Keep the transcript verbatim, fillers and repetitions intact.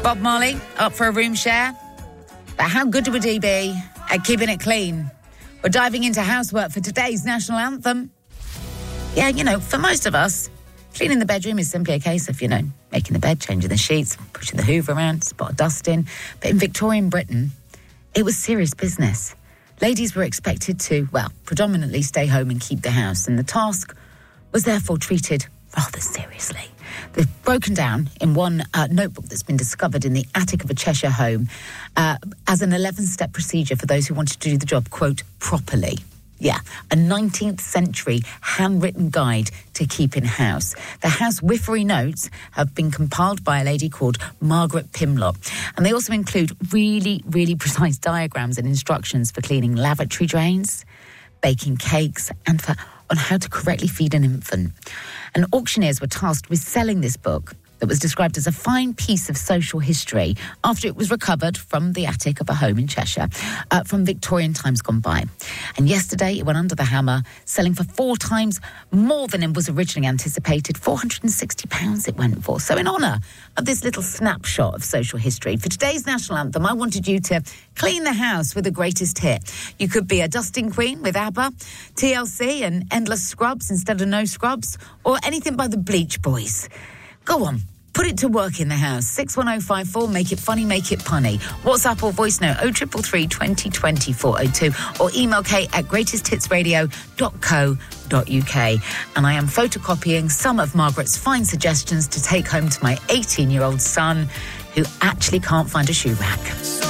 Bob Marley, up for a room share? But how good would he be at keeping it clean? We're diving into housework for today's national anthem. Yeah, you know, for most of us, cleaning the bedroom is simply a case of, you know, making the bed, changing the sheets, pushing the hoover around, spot of dust in. But in Victorian Britain, it was serious business. Ladies were expected to, well, predominantly stay home and keep the house, and the task was therefore treated rather seriously. They've broken down in one uh, notebook that's been discovered in the attic of a Cheshire home uh, as an eleven-step procedure for those who wanted to do the job, quote, properly. Yeah, a nineteenth century handwritten guide to keep in house. The housewifery notes have been compiled by a lady called Margaret Pimlott. And they also include really, really precise diagrams and instructions for cleaning lavatory drains, baking cakes, and for on how to correctly feed an infant. And auctioneers were tasked with selling this book that was described as a fine piece of social history after it was recovered from the attic of a home in Cheshire uh, from Victorian times gone by. And yesterday it went under the hammer, selling for four times more than it was originally anticipated. four hundred sixty pounds it went for. So in honour of this little snapshot of social history, for today's national anthem, I wanted you to clean the house with the greatest hit. You could be a dusting queen with ABBA, T L C and Endless Scrubs instead of No Scrubs, or anything by the Bleach Boys. Go on, put it to work in the house. six one oh five four, make it funny, make it punny. WhatsApp or voice note oh three three three, twenty twenty, four oh two or email kate at greatest hits radio dot co dot uk. And I am photocopying some of Margaret's fine suggestions to take home to my eighteen-year-old son who actually can't find a shoe rack.